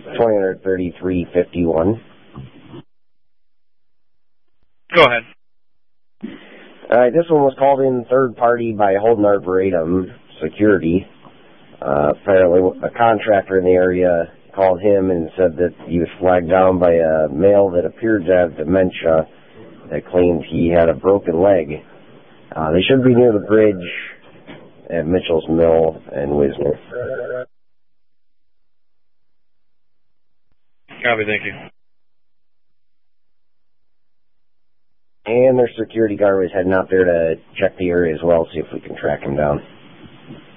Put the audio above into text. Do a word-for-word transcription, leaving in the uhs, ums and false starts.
twenty thirty-three fifty-one. Go ahead. All right, this one was called in third party by Holden Arboretum Security. Uh, apparently a contractor in the area called him and said that he was flagged down by a male that appeared to have dementia that claimed he had a broken leg. Uh, they should be near the bridge at Mitchell's Mill and Wisner. Copy, thank you. And their security guard was heading out there to check the area as well, see if we can track him down.